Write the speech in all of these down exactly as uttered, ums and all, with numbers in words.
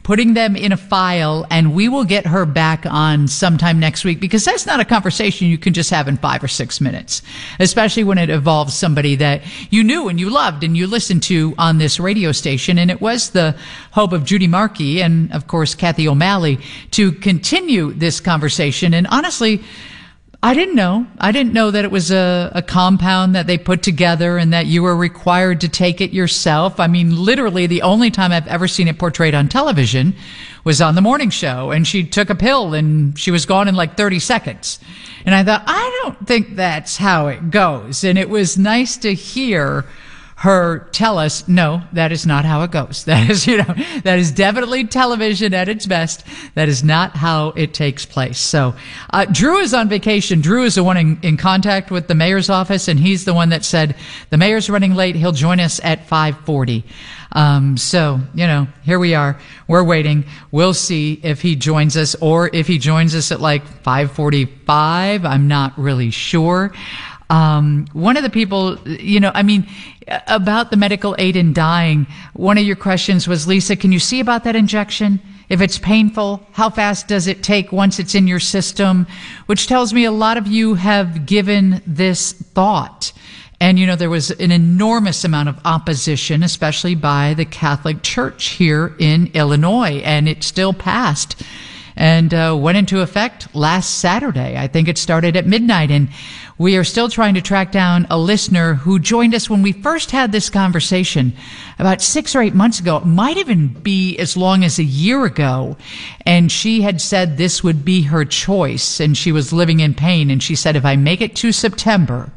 putting them in a file, and we will get her back on sometime next week, because that's not a conversation you can just have in five or six minutes, especially when it involves somebody that you knew and you loved and you listened to on this radio station. And it was the hope of Judy Markey and, of course, Kathy O'Malley to continue this conversation. And honestly, I didn't know. I didn't know that it was a, a compound that they put together and that you were required to take it yourself. I mean, literally the only time I've ever seen it portrayed on television was on the morning show, and she took a pill and she was gone in like thirty seconds. And I thought, I don't think that's how it goes. And it was nice to hear her tell us, no, that is not how it goes. That is, you know, that is definitely television at its best. That is not how it takes place. So, uh, Drew is on vacation. Drew is the one in, in contact with the mayor's office, and he's the one that said, the mayor's running late. He'll join us at five forty. Um, so, you know, here we are. We're waiting. We'll see if he joins us, or if he joins us at like five forty-five. I'm not really sure. Um, one of the people, you know, I mean, about the medical aid in dying, one of your questions was, Lisa, can you see about that injection? If it's painful, how fast does it take once it's in your system? Which tells me a lot of you have given this thought. And, you know, there was an enormous amount of opposition, especially by the Catholic Church here in Illinois, and it still passed and uh, went into effect last Saturday. I think it started at midnight, and we are still trying to track down a listener who joined us when we first had this conversation about six or eight months ago. It might even be as long as a year ago. And she had said this would be her choice, and she was living in pain. And she said, if I make it to September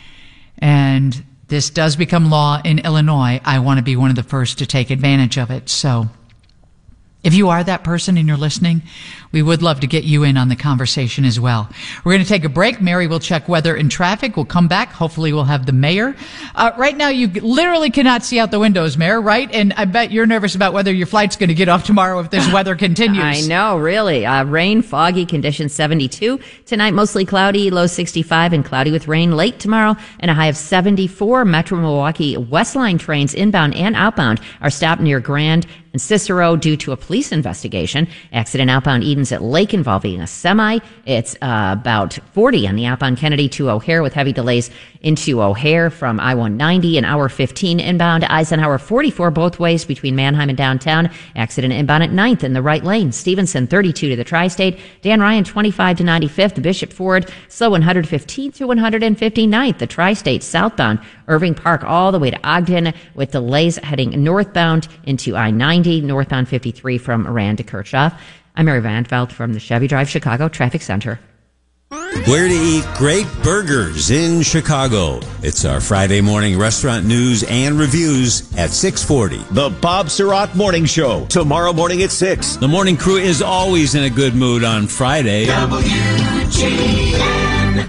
and this does become law in Illinois, I want to be one of the first to take advantage of it. So if you are that person and you're listening, we would love to get you in on the conversation as well. We're going to take a break. Mary will check weather and traffic. We'll come back. Hopefully we'll have the mayor. Uh, right now, you literally cannot see out the windows, Mayor, right? And I bet you're nervous about whether your flight's going to get off tomorrow if this weather continues. I know, really. Uh, rain, foggy, conditions seventy-two. Tonight, mostly cloudy, low sixty-five, and cloudy with rain late tomorrow, and a high of seventy-four. Metro Milwaukee West Line trains inbound and outbound are stopped near Grand and Cicero due to a police investigation. Accident outbound Edens at Lake involving a semi. It's uh, about forty on the outbound Kennedy to O'Hare with heavy delays into O'Hare from I one ninety, an hour fifteen inbound. Eisenhower forty-four both ways between Manheim and downtown. Accident inbound at ninth in the right lane. Stevenson thirty-two to the Tri-State. Dan Ryan twenty-five to ninety-fifth. Bishop Ford slow one hundred fifteen to one hundred fifty-ninth. The Tri-State southbound Irving Park all the way to Ogden with delays heading northbound into I ninety, northbound fifty-three from Rand to Kirchhoff. I'm Mary Van Veld from the Chevy Drive Chicago Traffic Center. Where to eat great burgers in Chicago. It's our Friday morning restaurant news and reviews at six forty. The Bob Surratt Morning Show, tomorrow morning at six. The morning crew is always in a good mood on Friday. W G N.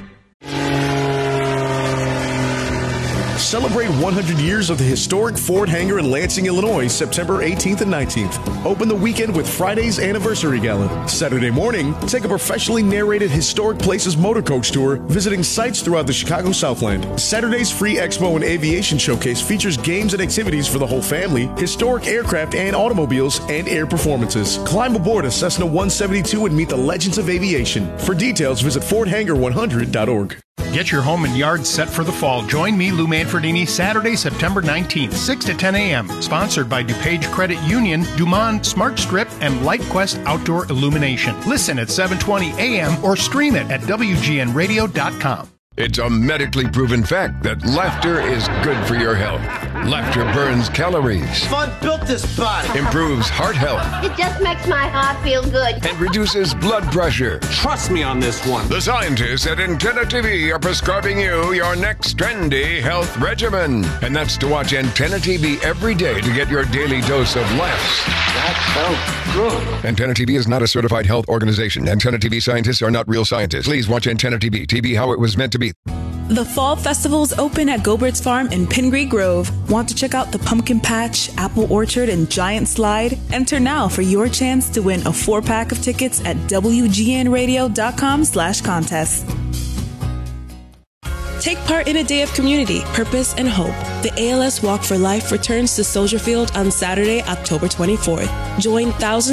Celebrate one hundred years of the historic Ford hangar in Lansing, Illinois, September eighteenth and nineteenth. Open the weekend with Friday's Anniversary Gala. Saturday morning, take a professionally narrated Historic Places motor coach tour, visiting sites throughout the Chicago Southland. Saturday's free Expo and Aviation Showcase features games and activities for the whole family, historic aircraft and automobiles, and air performances. Climb aboard a Cessna one seventy-two and meet the legends of aviation. For details, visit ford hangar one hundred dot org. Get your home and yard set for the fall. Join me, Lou Manfredini, Saturday, September nineteenth, six to ten a.m. Sponsored by DuPage Credit Union, Dumont Smart Strip, and LightQuest Outdoor Illumination. Listen at seven twenty a.m. or stream it at W G N radio dot com. It's a medically proven fact that laughter is good for your health. Laughter burns calories. Fun built this body. Improves heart health. It just makes my heart feel good. And reduces blood pressure. Trust me on this one. The scientists at Antenna T V are prescribing you your next trendy health regimen. And that's to watch Antenna T V every day to get your daily dose of laughs. That felt good. Antenna T V is not a certified health organization. Antenna T V scientists are not real scientists. Please watch Antenna T V. T V how it was meant to be. The Fall Festival's open at Gobert's Farm in Pingree Grove. Want to check out the Pumpkin Patch, Apple Orchard, and Giant Slide? Enter now for your chance to win a four-pack of tickets at W G N radio dot com slash contest. Take part in a day of community, purpose, and hope. The A L S Walk for Life returns to Soldier Field on Saturday, October twenty-fourth. Join thousands